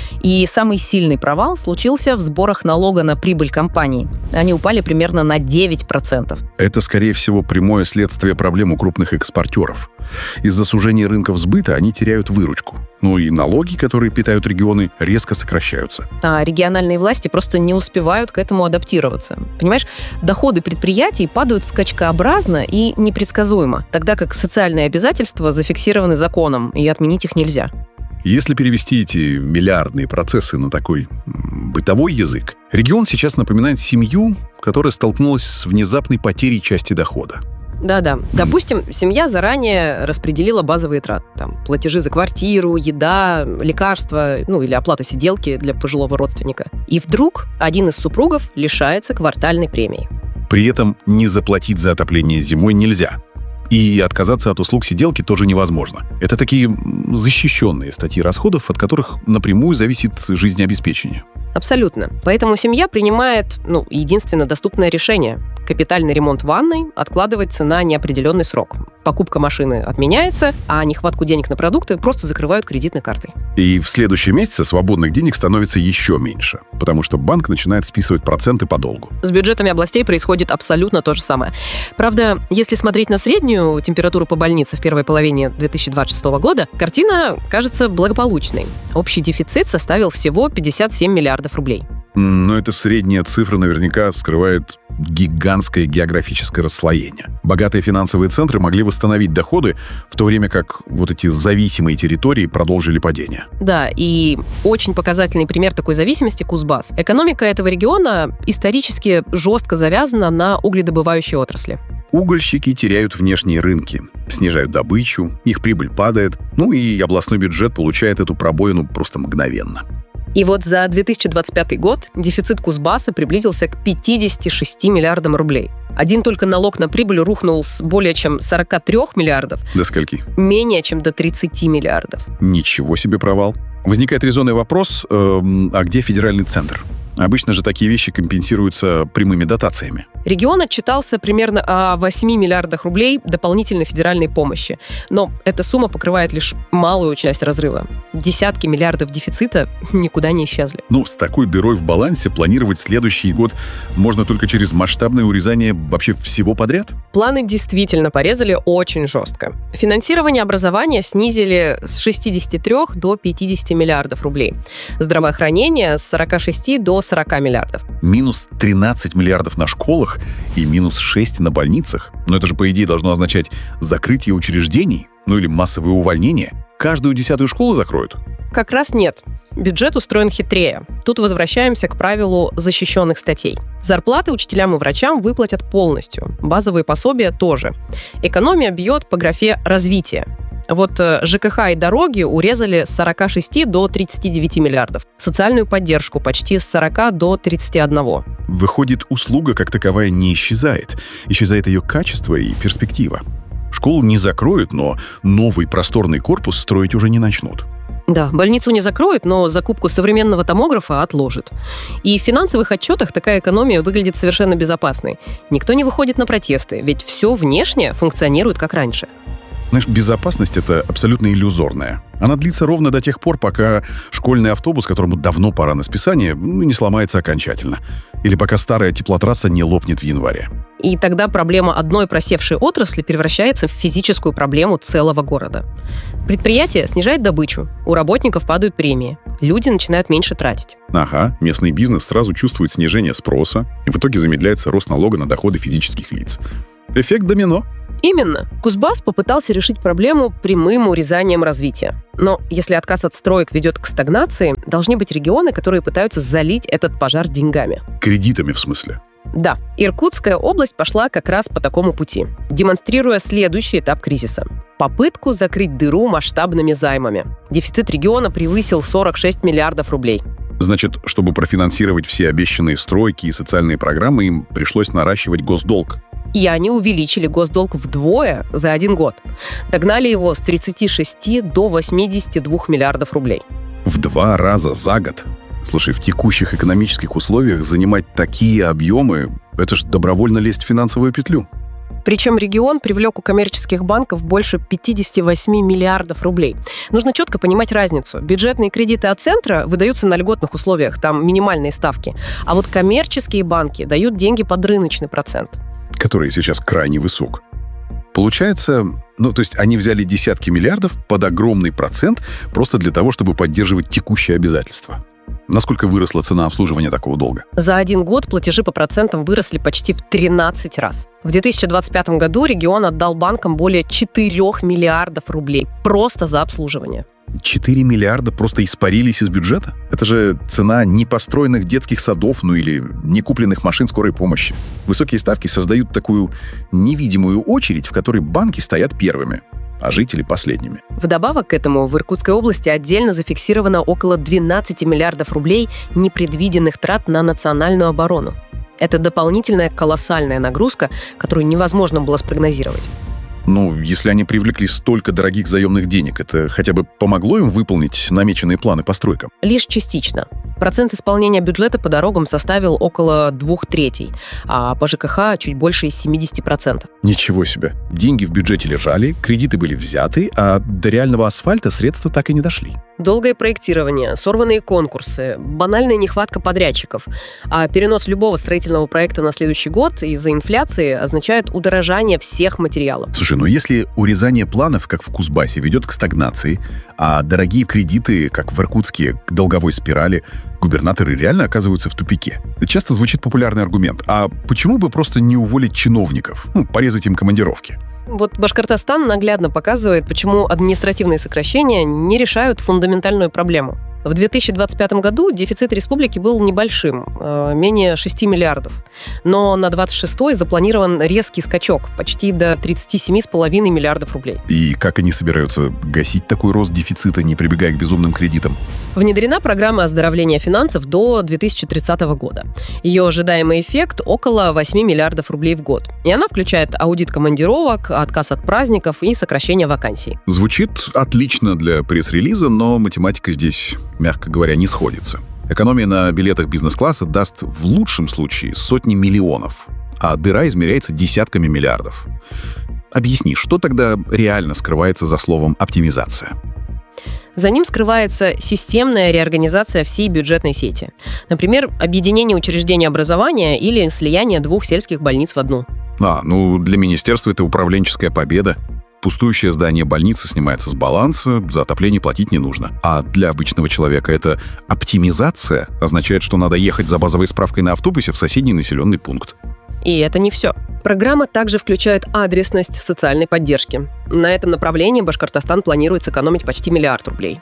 И самый сильный провал случился в сборах налога на прибыль компаний. Они упали примерно на 9%. Это, скорее всего, прямое следствие проблем у крупных экспортеров. Из-за сужения рынков сбыта они теряют выручку. И налоги, которые питают регионы, резко сокращаются. А региональные власти просто не успевают к этому адаптироваться. Понимаешь, доходы предприятий падают скачкообразно и непредсказуемо, тогда как социальные обязательства зафиксированы законом, и отменить их нельзя. Если перевести эти миллиардные процессы на такой бытовой язык, регион сейчас напоминает семью, которая столкнулась с внезапной потерей части дохода. Да-да. Допустим, семья заранее распределила базовые траты. Платежи за квартиру, еда, лекарства, или оплата сиделки для пожилого родственника. И вдруг один из супругов лишается квартальной премии. При этом не заплатить за отопление зимой нельзя. И отказаться от услуг сиделки тоже невозможно. Это такие защищенные статьи расходов, от которых напрямую зависит жизнеобеспечение. Абсолютно. Поэтому семья принимает, единственно доступное решение. Капитальный ремонт ванной откладывается на неопределенный срок. Покупка машины отменяется, а нехватку денег на продукты просто закрывают кредитной картой. И в следующем месяце свободных денег становится еще меньше, потому что банк начинает списывать проценты по долгу. С бюджетами областей происходит абсолютно то же самое. Правда, если смотреть на среднюю температуру по больнице в первой половине 2026 года, картина кажется благополучной. Общий дефицит составил всего 57 миллиардов рублей. Но эта средняя цифра наверняка скрывает гигантское географическое расслоение. Богатые финансовые центры могли восстановить доходы, в то время как вот эти зависимые территории продолжили падение. Да, и очень показательный пример такой зависимости – Кузбасс. Экономика этого региона исторически жестко завязана на угледобывающей отрасли. Угольщики теряют внешние рынки, снижают добычу, их прибыль падает, и областной бюджет получает эту пробоину просто мгновенно. И вот за 2025 год дефицит Кузбасса приблизился к 56 миллиардам рублей. Один только налог на прибыль рухнул с более чем 43 миллиардов. До скольки? Менее чем до 30 миллиардов. Ничего себе провал. Возникает резонный вопрос, а где федеральный центр? Обычно же такие вещи компенсируются прямыми дотациями. Регион отчитался примерно о 8 миллиардах рублей дополнительной федеральной помощи. Но эта сумма покрывает лишь малую часть разрыва. Десятки миллиардов дефицита никуда не исчезли. С такой дырой в балансе планировать следующий год можно только через масштабное урезание вообще всего подряд? Планы действительно порезали очень жестко. Финансирование образования снизили с 63 до 50 миллиардов рублей. Здравоохранение с 46 до 40 миллиардов. Минус 13 миллиардов на школах и минус 6 на больницах. Но это же, по идее, должно означать закрытие учреждений, или массовые увольнения. Каждую 10-ю школу закроют? Как раз нет. Бюджет устроен хитрее. Тут возвращаемся к правилу защищенных статей. Зарплаты учителям и врачам выплатят полностью. Базовые пособия тоже. Экономия бьет по графе «развитие». Вот ЖКХ и дороги урезали с 46 до 39 миллиардов. Социальную поддержку почти с 40 до 31. Выходит, услуга как таковая не исчезает. Исчезает ее качество и перспектива. Школу не закроют, но новый просторный корпус строить уже не начнут. Да, больницу не закроют, но закупку современного томографа отложат. И в финансовых отчетах такая экономия выглядит совершенно безопасной. Никто не выходит на протесты, ведь все внешне функционирует как раньше. Знаешь, безопасность — это абсолютно иллюзорная. Она длится ровно до тех пор, пока школьный автобус, которому давно пора на списание, не сломается окончательно. Или пока старая теплотрасса не лопнет в январе. И тогда проблема одной просевшей отрасли превращается в физическую проблему целого города. Предприятие снижает добычу, у работников падают премии, люди начинают меньше тратить. Ага, местный бизнес сразу чувствует снижение спроса, и в итоге замедляется рост налога на доходы физических лиц. Эффект домино. Именно. Кузбасс попытался решить проблему прямым урезанием развития. Но если отказ от строек ведет к стагнации, должны быть регионы, которые пытаются залить этот пожар деньгами. Кредитами, в смысле? Да, Иркутская область пошла как раз по такому пути, демонстрируя следующий этап кризиса – попытку закрыть дыру масштабными займами. Дефицит региона превысил 46 миллиардов рублей. Значит, чтобы профинансировать все обещанные стройки и социальные программы, им пришлось наращивать госдолг. И они увеличили госдолг вдвое за 1 год. Догнали его с 36 до 82 миллиардов рублей. В 2 раза за год? Слушай, в текущих экономических условиях занимать такие объемы – это ж добровольно лезть в финансовую петлю. Причем регион привлек у коммерческих банков больше 58 миллиардов рублей. Нужно четко понимать разницу. Бюджетные кредиты от центра выдаются на льготных условиях, там минимальные ставки. А вот коммерческие банки дают деньги под рыночный процент. Который сейчас крайне высок. Получается, то есть они взяли десятки миллиардов под огромный процент просто для того, чтобы поддерживать текущие обязательства. Насколько выросла цена обслуживания такого долга? За 1 год платежи по процентам выросли почти в 13 раз. В 2025 году регион отдал банкам более 4 миллиардов рублей просто за обслуживание. 4 миллиарда просто испарились из бюджета? Это же цена непостроенных детских садов, или некупленных машин скорой помощи. Высокие ставки создают такую невидимую очередь, в которой банки стоят первыми, а жители последними. Вдобавок к этому в Иркутской области отдельно зафиксировано около 12 миллиардов рублей непредвиденных трат на национальную оборону. Это дополнительная колоссальная нагрузка, которую невозможно было спрогнозировать. Если они привлекли столько дорогих заемных денег, это хотя бы помогло им выполнить намеченные планы по стройкам? Лишь частично. Процент исполнения бюджета по дорогам составил около 2/3, а по ЖКХ чуть больше 70%. Ничего себе. Деньги в бюджете лежали, кредиты были взяты, а до реального асфальта средства так и не дошли. Долгое проектирование, сорванные конкурсы, банальная нехватка подрядчиков. А перенос любого строительного проекта на следующий год из-за инфляции означает удорожание всех материалов. Слушай, если урезание планов, как в Кузбассе, ведет к стагнации, а дорогие кредиты, как в Иркутске, к долговой спирали, губернаторы реально оказываются в тупике. Часто звучит популярный аргумент: а почему бы просто не уволить чиновников, порезать им командировки? Вот Башкортостан наглядно показывает, почему административные сокращения не решают фундаментальную проблему. В 2025 году дефицит республики был небольшим, менее 6 миллиардов. Но на 26-й запланирован резкий скачок, почти до 37,5 миллиардов рублей. И как они собираются гасить такой рост дефицита, не прибегая к безумным кредитам? Внедрена программа оздоровления финансов до 2030 года. Ее ожидаемый эффект – около 8 миллиардов рублей в год. И она включает аудит командировок, отказ от праздников и сокращение вакансий. Звучит отлично для пресс-релиза, но математика здесь, мягко говоря, не сходится. Экономия на билетах бизнес-класса даст в лучшем случае сотни миллионов, а дыра измеряется десятками миллиардов. Объясни, что тогда реально скрывается за словом «оптимизация»? За ним скрывается системная реорганизация всей бюджетной сети. Например, объединение учреждений образования или слияние 2 сельских больниц в одну. Для министерства это управленческая победа. Пустующее здание больницы снимается с баланса, за отопление платить не нужно. А для обычного человека это оптимизация означает, что надо ехать за базовой справкой на автобусе в соседний населенный пункт. И это не все. Программа также включает адресность социальной поддержки. На этом направлении Башкортостан планирует сэкономить почти 1 миллиард рублей.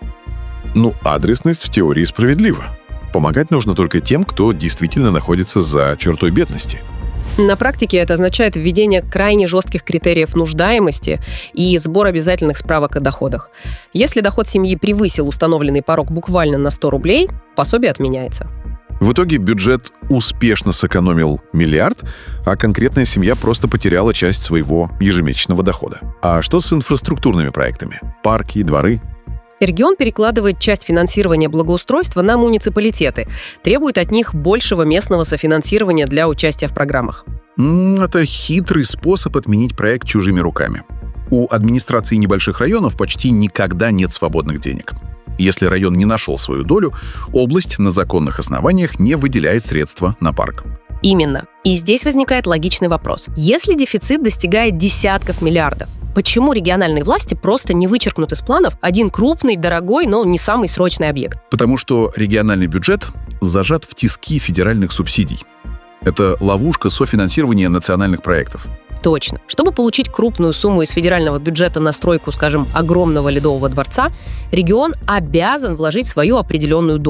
Адресность в теории справедлива. Помогать нужно только тем, кто действительно находится за чертой бедности. На практике это означает введение крайне жестких критериев нуждаемости и сбор обязательных справок о доходах. Если доход семьи превысил установленный порог буквально на 100 рублей, пособие отменяется. В итоге бюджет успешно сэкономил миллиард, а конкретная семья просто потеряла часть своего ежемесячного дохода. А что с инфраструктурными проектами? Парки, дворы? Регион перекладывает часть финансирования благоустройства на муниципалитеты, требует от них большего местного софинансирования для участия в программах. Это хитрый способ отменить проект чужими руками. У администрации небольших районов почти никогда нет свободных денег. Если район не нашел свою долю, область на законных основаниях не выделяет средства на парк. Именно. И здесь возникает логичный вопрос. Если дефицит достигает десятков миллиардов, почему региональные власти просто не вычеркнут из планов один крупный, дорогой, но не самый срочный объект? Потому что региональный бюджет зажат в тиски федеральных субсидий. Это ловушка софинансирования национальных проектов. Точно. Чтобы получить крупную сумму из федерального бюджета на стройку, скажем, огромного ледового дворца, регион обязан вложить свою определенную долю.